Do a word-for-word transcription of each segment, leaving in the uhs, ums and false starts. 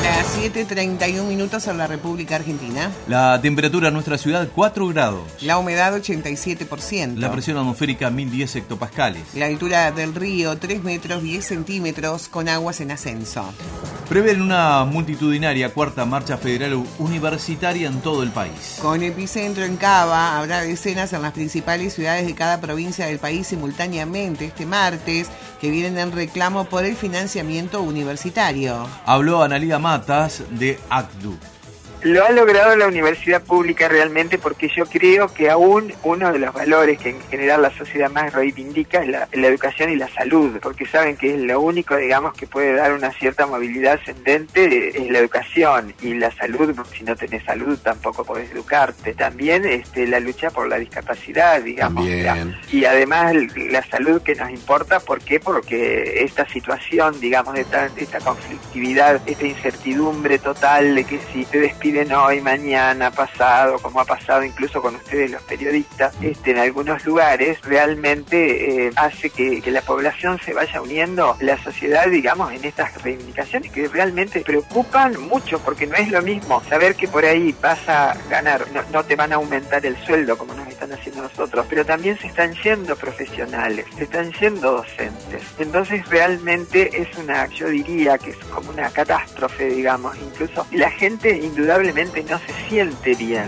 Las siete treinta y un minutos en la República Argentina. La temperatura en nuestra ciudad, cuatro grados. La humedad, ochenta y siete por ciento. La presión atmosférica, mil diez hectopascales. La altura del río, tres metros diez centímetros, con aguas en ascenso. Prevén una multitudinaria cuarta marcha federal universitaria en todo el país. Con epicentro en Cava, habrá decenas en las principales ciudades de cada provincia del país simultáneamente este martes, que vienen en reclamo por el financiamiento universitario. Habló Analía Matas de A C D U. Lo ha logrado la universidad pública realmente, porque yo creo que aún uno de los valores que en general la sociedad más reivindica es la, la educación y la salud, porque saben que es lo único, digamos, que puede dar una cierta movilidad ascendente, es la educación y la salud, porque si no tenés salud tampoco podés educarte. También este, la lucha por la discapacidad, digamos. También. Y además la salud que nos importa, ¿por qué? Porque esta situación, digamos, de esta, esta conflictividad, esta incertidumbre total de que si te despiden hoy, mañana, pasado, como ha pasado incluso con ustedes los periodistas, este, en algunos lugares, realmente eh, hace que, que la población se vaya uniendo, la sociedad, digamos, en estas reivindicaciones que realmente preocupan mucho, porque no es lo mismo saber que por ahí vas a ganar, no, no te van a aumentar el sueldo como nos están haciendo nosotros, pero también se están yendo profesionales, se están yendo docentes. Entonces realmente es una, yo diría que es como una catástrofe, digamos, incluso la gente indudablemente no se siente bien.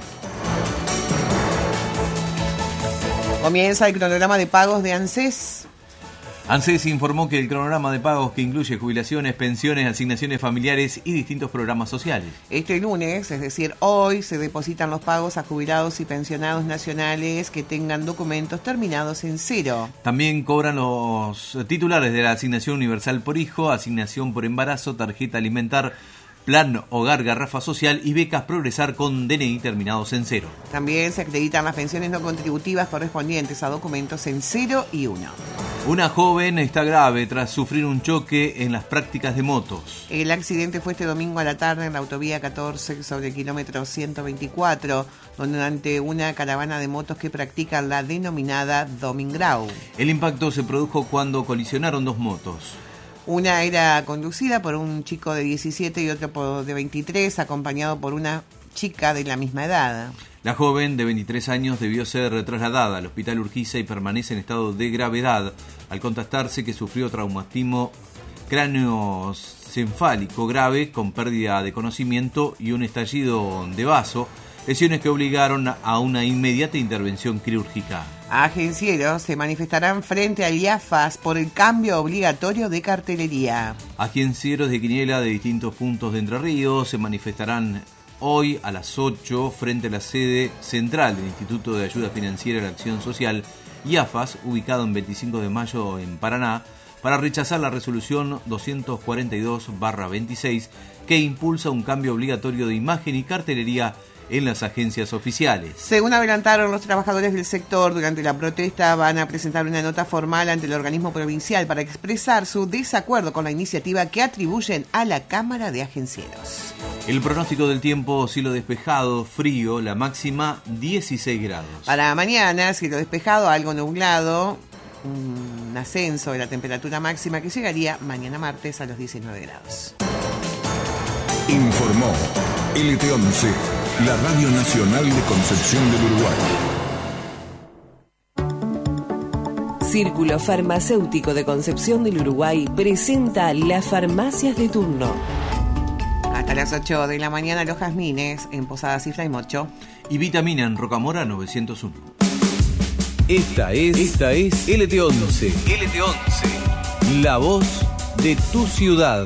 Comienza el cronograma de pagos de ANSES. ANSES informó que el cronograma de pagos, que incluye jubilaciones, pensiones, asignaciones familiares y distintos programas sociales. Este lunes, es decir, hoy, se depositan los pagos a jubilados y pensionados nacionales que tengan documentos terminados en cero. También cobran los titulares de la asignación universal por hijo, asignación por embarazo, tarjeta alimentar, Plan Hogar Garrafa Social y becas Progresar con D N I terminados en cero. También se acreditan las pensiones no contributivas correspondientes a documentos en cero y uno. Una joven está grave tras sufrir un choque en las prácticas de motos. El accidente fue este domingo a la tarde en la autovía catorce sobre el kilómetro ciento veinticuatro, donde ante una caravana de motos que practican la denominada Domingrau. El impacto se produjo cuando colisionaron dos motos. Una era conducida por un chico de diecisiete y otro por de veintitrés, acompañado por una chica de la misma edad. La joven de veintitrés años debió ser trasladada al hospital Urquiza y permanece en estado de gravedad al constatarse que sufrió traumatismo cráneoencefálico grave con pérdida de conocimiento y un estallido de vaso, lesiones que obligaron a una inmediata intervención quirúrgica. Agencieros se manifestarán frente al IAFAS por el cambio obligatorio de cartelería. Agencieros de quiniela de distintos puntos de Entre Ríos se manifestarán hoy a las ocho frente a la sede central del Instituto de Ayuda Financiera y la Acción Social, IAFAS, ubicado en veinticinco de mayo en Paraná, para rechazar la resolución doscientos cuarenta y dos barra veintiséis que impulsa un cambio obligatorio de imagen y cartelería en las agencias oficiales. Según adelantaron los trabajadores del sector, durante la protesta van a presentar una nota formal ante el organismo provincial para expresar su desacuerdo con la iniciativa que atribuyen a la Cámara de Agencieros. El pronóstico del tiempo: cielo despejado, frío, la máxima dieciséis grados. Para mañana, cielo despejado, algo nublado, un ascenso de la temperatura máxima que llegaría mañana martes a los diecinueve grados. Informó L T once, la Radio Nacional de Concepción del Uruguay. Círculo Farmacéutico de Concepción del Uruguay presenta las farmacias de turno. Hasta las ocho de la mañana, los jazmines en Posadas y Flaymocho. Y vitamina en Rocamora novecientos uno. Esta es, esta es L T once. L T once. La voz de tu ciudad.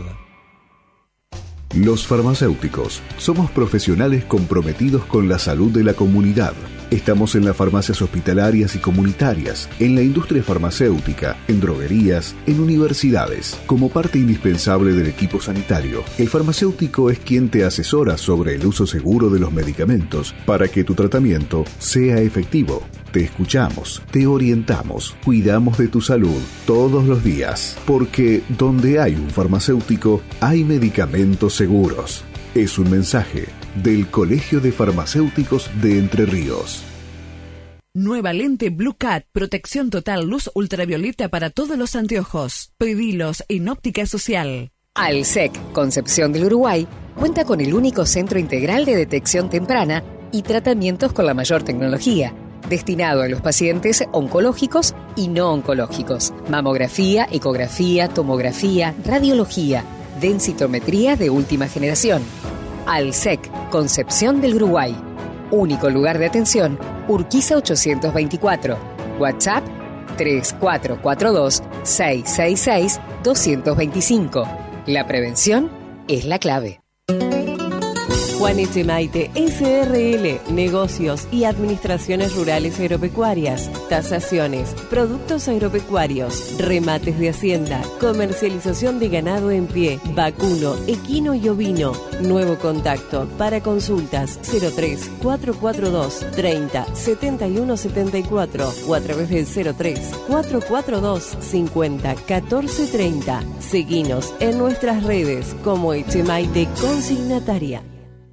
Los farmacéuticos somos profesionales comprometidos con la salud de la comunidad. Estamos en las farmacias hospitalarias y comunitarias, en la industria farmacéutica, en droguerías, en universidades. Como parte indispensable del equipo sanitario, el farmacéutico es quien te asesora sobre el uso seguro de los medicamentos para que tu tratamiento sea efectivo. Te escuchamos, te orientamos, cuidamos de tu salud todos los días, porque donde hay un farmacéutico, hay medicamentos seguros. Es un mensaje del Colegio de Farmacéuticos de Entre Ríos. Nueva lente Blue Cat, protección total, luz ultravioleta para todos los anteojos. Pedilos en Óptica Social. Alsec, Concepción del Uruguay, cuenta con el único centro integral de detección temprana y tratamientos con la mayor tecnología, destinado a los pacientes oncológicos y no oncológicos. Mamografía, ecografía, tomografía, radiología, densitometría de última generación. Alsec, Concepción del Uruguay. Único lugar de atención, Urquiza ochocientos veinticuatro. WhatsApp tres cuatro cuatro dos, seis seis seis, dos dos cinco. La prevención es la clave. Juan Echemaite, S R L, negocios y administraciones rurales agropecuarias, tasaciones, productos agropecuarios, remates de hacienda, comercialización de ganado en pie, vacuno, equino y ovino. Nuevo contacto para consultas cero tres cuatro cuatro dos, treinta, setenta y uno setenta y cuatro o a través del cero tres cuatro cuatro dos, cincuenta, catorce treinta. Seguinos en nuestras redes como Echemaite Consignataria.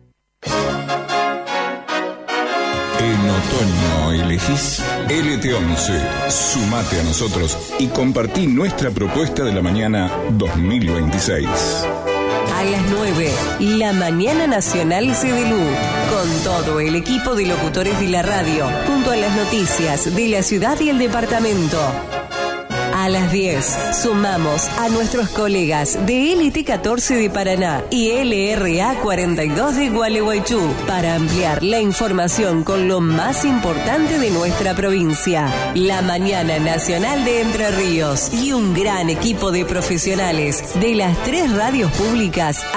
En otoño elegís L T once. Sumate a nosotros y compartí nuestra propuesta de la mañana dos mil veintiséis. A las nueve, la Mañana Nacional C D L U, con todo el equipo de locutores de la radio, junto a las noticias de la ciudad y el departamento. A las diez, sumamos a nuestros colegas de L T catorce de Paraná y L R A cuarenta y dos de Gualeguaychú para ampliar la información con lo más importante de nuestra provincia. La Mañana Nacional de Entre Ríos y un gran equipo de profesionales de las tres radios públicas